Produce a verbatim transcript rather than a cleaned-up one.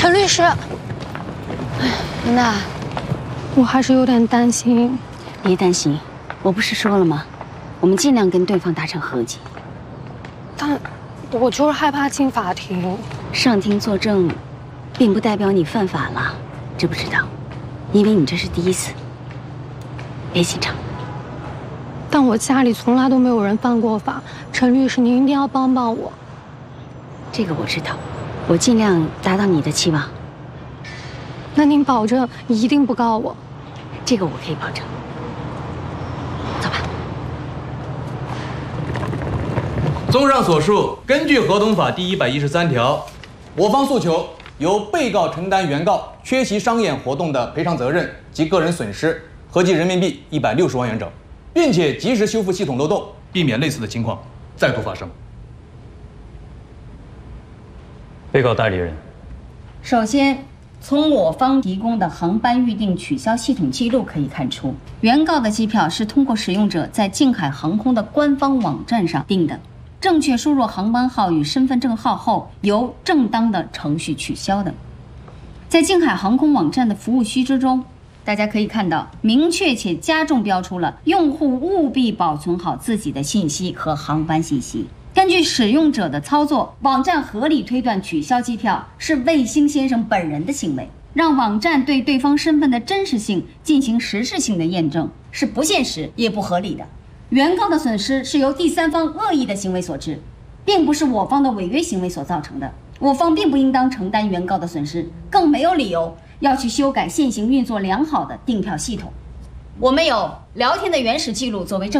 陈律师，哎， 琳娜， 我还是有点担心。 别担心，我不是说了吗？我们尽量跟对方达成和解。 但我就是害怕进法庭。 上庭作证，并不代表你犯法了，知不知道？因为你这是第一次。别紧张。 但我家里从来都没有人犯过法，陈律师，您一定要帮帮我。 这个我知道，我尽量达到你的期望。 那您保证一定不告我？ 这个我可以保证。走吧。 综上所述，根据合同法第一百一十三条，我方诉求由被告承担原告缺席商演活动的赔偿责任及个人损失，合计人民币一百六十万元整，并且及时修复系统漏洞，避免类似的情况再度发生。 被告代理人， 首先，从我方提供的航班预订取消系统记录可以看出，原告的机票是通过使用者在静海航空的官方网站上订的，正确输入航班号与身份证号后，由正当的程序取消的。在静海航空网站的服务须知中，大家可以看到，明确且加重标出了用户务必保存好自己的信息和航班信息。根据使用者的操作，网站合理推断取消机票是卫星先生本人的行为，让网站对对方身份的真实性进行实质性的验证，是不现实也不合理的。原告的损失是由第三方恶意的行为所致，并不是我方的违约行为所造成的。我方并不应当承担原告的损失，更没有理由要去修改现行运作良好的订票系统。我们有聊天的原始记录作为证据。